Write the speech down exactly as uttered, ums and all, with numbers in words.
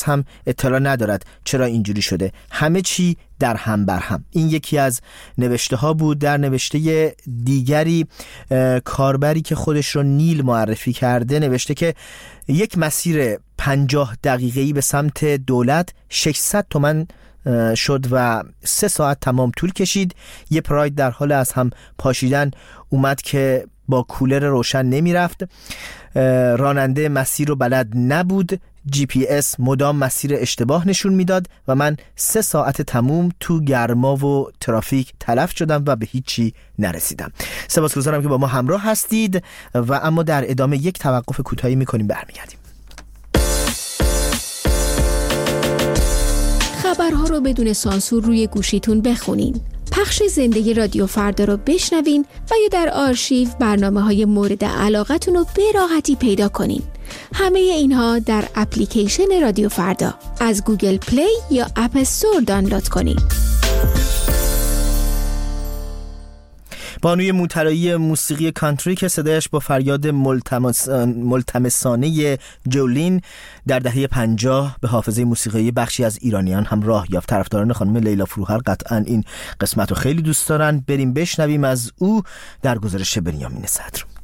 هم اطلاع ندارد چرا اینجوری شده. همه چی در هم بر هم. این یکی از نوشته ها بود. در نوشته دیگری کاربری که خودش رو نیل معرفی کرده نوشته که یک مسیر پنجاه دقیقه‌ای به سمت دولت ششصد تومن شد و سه ساعت تمام طول کشید. یه پراید در حال از هم پاشیدن اومد که با کولر روشن نمی رفت. راننده مسیر رو بلد نبود. جی پی اس مدام مسیر اشتباه نشون میداد و من سه ساعت تموم تو گرما و ترافیک تلف شدم و به هیچی نرسیدم. سپاسگزارم که با ما همراه هستید و اما در ادامه یک توقف کوتاهی میکنیم، برمیگردیم. خبرها رو بدون سانسور روی گوشیتون بخونین. پخش زنده رادیو فردا رو بشنوین و یا در آرشیو برنامه‌های مورد علاقتون رو به راحتی پیدا کنین. همه اینها در اپلیکیشن رادیو فردا از گوگل پلی یا اپ استور دانلود کنین. بانوی موطلایی موسیقی کانتری که صدایش با فریاد ملتمس... ملتمسانه جولین در دهه پنجاه به حافظه موسیقی بخشی از ایرانیان هم راه یافت. طرفداران خانم لیلا فروهر قطعا این قسمت رو خیلی دوست دارن. بریم بشنویم از او در گزارش بنیامین صدر.